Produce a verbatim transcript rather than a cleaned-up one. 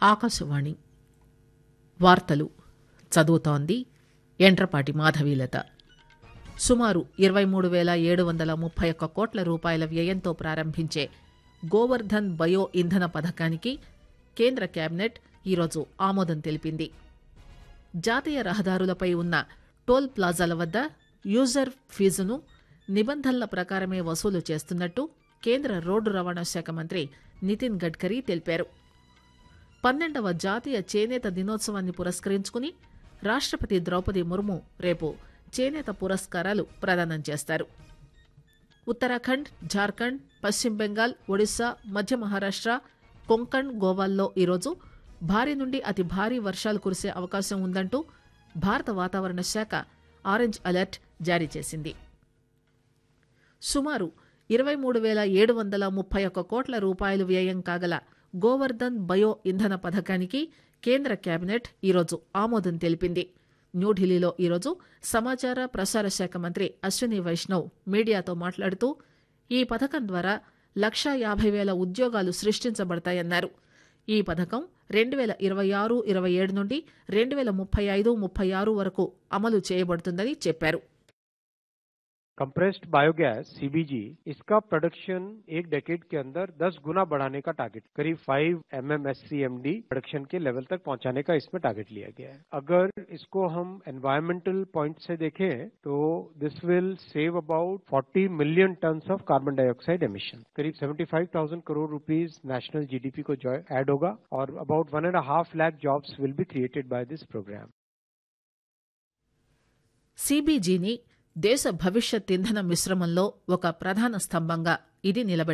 ఆకాశవాణి వార్తలు చదువుతోంది ఎంట్రపాటి మాధవీలత. సుమారు ఇరవై మూడు వేల ఏడు వందల ముప్పై ఒక్క కోట్ల రూపాయల వ్యయంతో ప్రారంభించే గోవర్ధన్ బయో ఇంధన పథకానికి కేంద్ర కేబినెట్ ఈరోజు ఆమోదం తెలిపింది. జాతీయ రహదారులపై ఉన్న టోల్ ప్లాజాల వద్ద యూజర్ ఫీజును నిబంధనల ప్రకారమే వసూలు చేస్తున్నట్టు కేంద్ర రోడ్డు రవాణా శాఖ మంత్రి నితిన్ గడ్కరీ తెలిపారు. పన్నెండవ జాతీయ చేనేత దినోత్సవాన్ని పురస్కరించుకుని రాష్టపతి ద్రౌపది ముర్ము రేపు చేనేత పురస్కారాలు ప్రదానం చేస్తారు. ఉత్తరాఖండ్, జార్ఖండ్, పశ్చిమ బెంగాల్, ఒడిశా, మధ్య మహారాష్ట, కొంకణ్, గోవాల్లో ఈరోజు భారీ నుండి అతి భారీ వర్షాలు కురిసే అవకాశం ఉందంటూ భారత వాతావరణ శాఖ ఆరెంజ్ అలర్ట్ జారీ చేసింది. సుమారు ఇరవై మూడు వేల ఏడు వందల ముప్పై ఒక్క కోట్ల రూపాయలు వ్యయం కాగల గోవర్ధన్ బయో ఇంధన పథకానికి కేంద్ర కేబినెట్ ఈరోజు ఆమోదం తెలిపింది. న్యూఢిల్లీలో ఈరోజు సమాచార ప్రసార శాఖ మంత్రి అశ్విని వైష్ణవ్ మీడియాతో మాట్లాడుతూ ఈ పథకం ద్వారా లక్షా యాభై వేల ఉద్యోగాలు సృష్టించబడతాయన్నారు. ఈ పథకం రెండు వేల ఇరవై ఆరు ఇరవై ఏడు నుండి రెండు వేల ముప్పై ఐదు ముప్పై ఆరు వరకు అమలు చేయబడుతుందని చెప్పారు. कंप्रेस्ड बायोगैस सीबीजी इसका प्रोडक्शन एक डेकेड के अंदर दस गुना बढ़ाने का टारगेट करीब पाँच एमएमएससीएमडी प्रोडक्शन के लेवल तक पहुंचाने का इसमें टारगेट लिया गया है. अगर इसको हम एनवायरमेंटल पॉइंट से देखें तो दिस विल सेव अबाउट चालीस million tons of carbon dioxide emission. करीब पचहत्तर हज़ार करोड़ रुपीस नेशनल जीडीपी को ऐड होगा और about one and half lakh jobs will be created by this programme. सीबीजीनी దేశ భవిష్యత్ ఇంధన మిశ్రమంలో ఒక ప్రధాన స్తంభంగా ఇది నిలబెట్టింది.